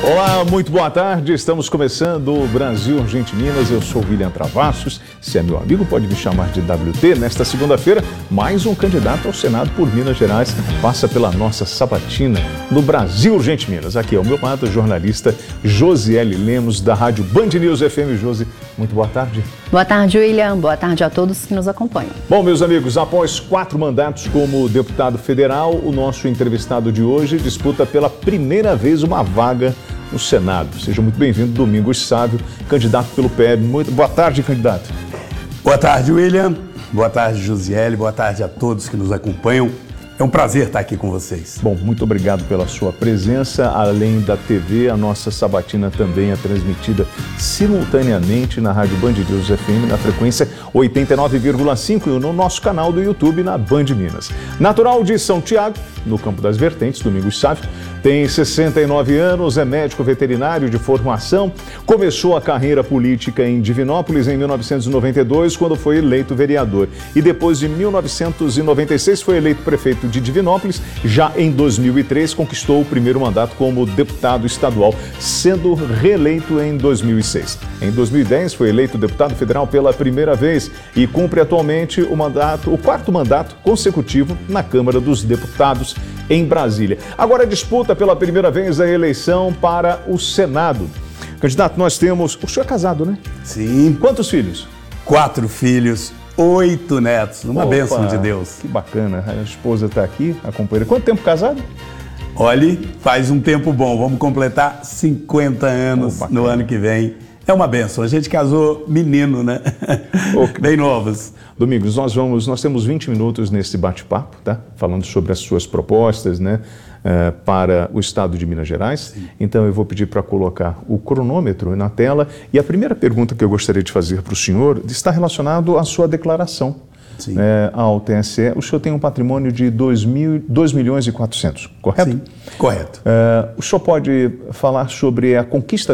Olá, muito boa tarde. Estamos começando o Brasil Urgente Minas. Eu sou William Travassos. Se é meu amigo, pode me chamar de WT. Nesta segunda-feira, mais um candidato ao Senado por Minas Gerais passa pela nossa sabatina no Brasil Urgente Minas. Aqui é o meu lado, jornalista Josiele Lemos, da Rádio Band News FM. Josi, muito boa tarde. Boa tarde, William. Boa tarde a todos que nos acompanham. Bom, meus amigos, após 4 mandatos como deputado federal, o nosso entrevistado de hoje disputa pela primeira vez uma vaga no Senado. Seja muito bem-vindo, Domingos Sávio, candidato pelo PL. Muito boa tarde, candidato. Boa tarde, William. Boa tarde, Josiele. Boa tarde a todos que nos acompanham. É um prazer estar aqui com vocês. Bom, muito obrigado pela sua presença. Além da TV, a nossa sabatina também é transmitida simultaneamente na Rádio Band News FM, na frequência 89,5 e no nosso canal do YouTube, na Band Minas. Natural de São Tiago, no Campo das Vertentes, Domingos Sávio, tem 69 anos, é médico veterinário de formação, começou a carreira política em Divinópolis em 1992, quando foi eleito vereador. E depois de 1996 foi eleito prefeito de Divinópolis. Já em 2003 conquistou o primeiro mandato como deputado estadual, sendo reeleito em 2006. Em 2010 foi eleito deputado federal pela primeira vez e cumpre atualmente o quarto mandato consecutivo na Câmara dos Deputados em Brasília. Agora disputa pela primeira vez a eleição para o Senado. Candidato, nós temos... O senhor é casado, né? Sim. Quantos filhos? 4 filhos, 8 netos. Uma bênção de Deus. Que bacana. A esposa está aqui, a companheira. Quanto tempo casado? Olhe, faz um tempo bom. Vamos completar 50 anos no ano que vem. É uma bênção. A gente casou menino, né? Bem novos. Domingos, nós temos 20 minutos nesse bate-papo, tá? Falando sobre as suas propostas, né? Para o estado de Minas Gerais. Sim. Então eu vou pedir para colocar o cronômetro na tela. E a primeira pergunta que eu gostaria de fazer para o senhor está relacionado à sua declaração ao TSE. O senhor tem um patrimônio de 2.400.000, correto? Sim, correto. O senhor pode falar sobre a conquista